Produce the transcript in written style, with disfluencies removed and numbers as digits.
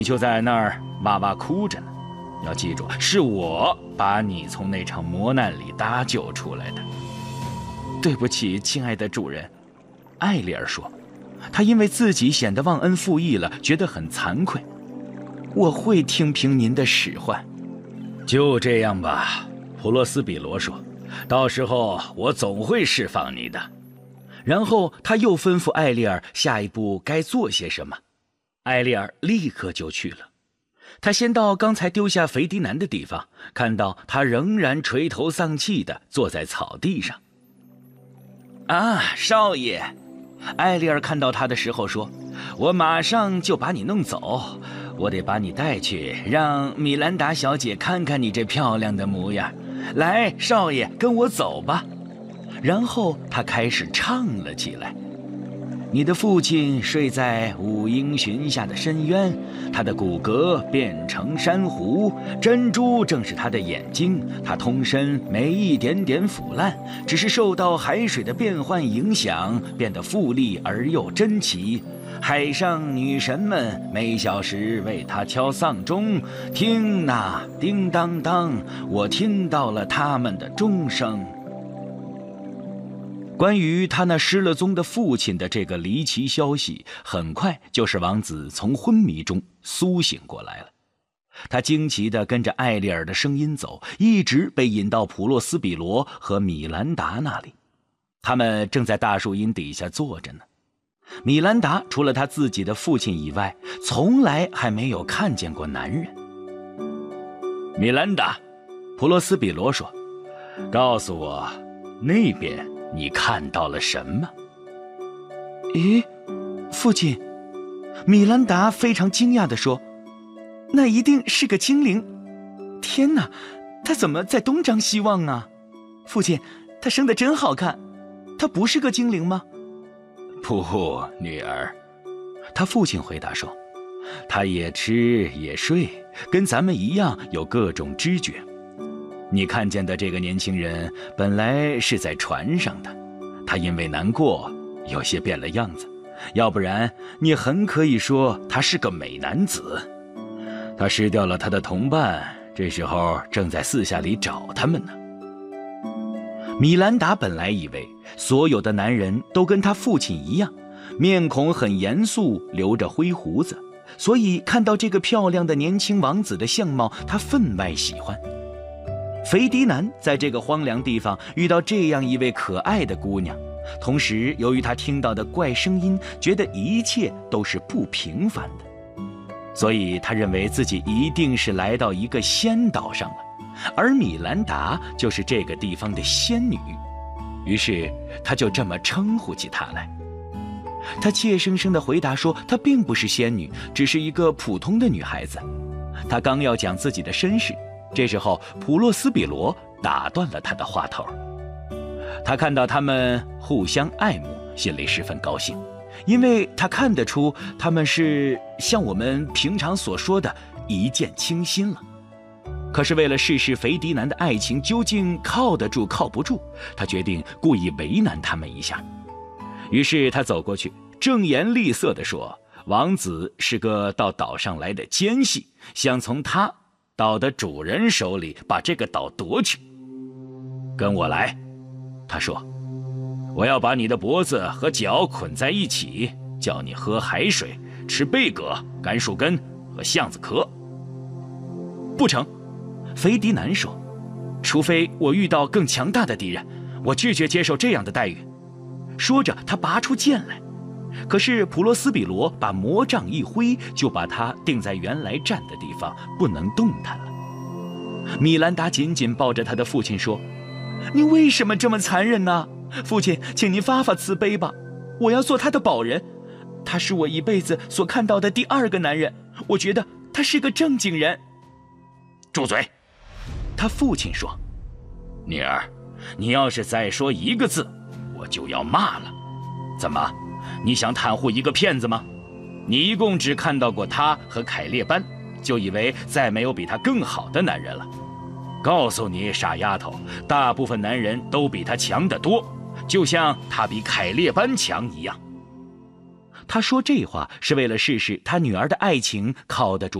你就在那儿哇哇哭着呢。要记住，是我把你从那场磨难里搭救出来的。对不起，亲爱的主人，艾丽儿说，她因为自己显得忘恩负义了，觉得很惭愧。我会听凭您的使唤。就这样吧，普洛斯比罗说，到时候我总会释放你的。然后他又吩咐艾丽儿下一步该做些什么。艾丽儿立刻就去了。他先到刚才丢下腓迪南的地方，看到他仍然垂头丧气地坐在草地上。啊，少爷！艾丽儿看到他的时候说，我马上就把你弄走，我得把你带去，让米兰达小姐看看你这漂亮的模样。来，少爷，跟我走吧。然后他开始唱了起来。你的父亲睡在五英寻下的深渊，他的骨骼变成珊瑚，珍珠正是他的眼睛，他通身没一点点腐烂，只是受到海水的变换影响，变得富丽而又珍奇。海上女神们每小时为他敲丧钟，听呐，叮当当，我听到了他们的钟声。关于他那失了踪的父亲的这个离奇消息，很快就使王子从昏迷中苏醒过来了。他惊奇地跟着艾丽尔的声音走，一直被引到普洛斯比罗和米兰达那里。他们正在大树荫底下坐着呢。米兰达除了他自己的父亲以外，从来还没有看见过男人。米兰达，普洛斯比罗说，告诉我，那边你看到了什么？咦，父亲，米兰达非常惊讶地说，那一定是个精灵。天哪，他怎么在东张西望啊？父亲，他生得真好看，他不是个精灵吗？不，女儿，他父亲回答说，他也吃也睡，跟咱们一样有各种知觉。你看见的这个年轻人本来是在船上的，他因为难过有些变了样子，要不然你很可以说他是个美男子。他失掉了他的同伴，这时候正在四下里找他们呢。米兰达本来以为所有的男人都跟他父亲一样，面孔很严肃，留着灰胡子，所以看到这个漂亮的年轻王子的相貌，他分外喜欢。腓迪南在这个荒凉地方遇到这样一位可爱的姑娘，同时由于他听到的怪声音，觉得一切都是不平凡的，所以他认为自己一定是来到一个仙岛上了，而米兰达就是这个地方的仙女，于是他就这么称呼起她来。他怯生生地回答说，她并不是仙女，只是一个普通的女孩子。他刚要讲自己的身世，这时候普洛斯比罗打断了他的话头。他看到他们互相爱慕，心里十分高兴，因为他看得出他们是像我们平常所说的一见倾心了。可是为了试试腓迪南的爱情究竟靠得住靠不住，他决定故意为难他们一下。于是他走过去，正言厉色地说，王子是个到岛上来的奸细，想从他岛的主人手里把这个岛夺去。跟我来，他说，我要把你的脖子和脚捆在一起，叫你喝海水，吃贝葛、甘树根和橡子壳。不成，腓迪南说，除非我遇到更强大的敌人，我拒绝接受这样的待遇。说着他拔出剑来，可是普洛斯比罗把魔杖一挥，就把他定在原来站的地方，不能动弹了。米兰达紧紧抱着他的父亲说，你为什么这么残忍呢？父亲，请您发发慈悲吧，我要做他的保人，他是我一辈子所看到的第二个男人，我觉得他是个正经人。住嘴，他父亲说，女儿，你要是再说一个字，我就要骂了。怎么，你想袒护一个骗子吗？你一共只看到过他和凯列班，就以为再没有比他更好的男人了。告诉你，傻丫头，大部分男人都比他强得多，就像他比凯列班强一样。 他说这话是为了试试他女儿的爱情靠得住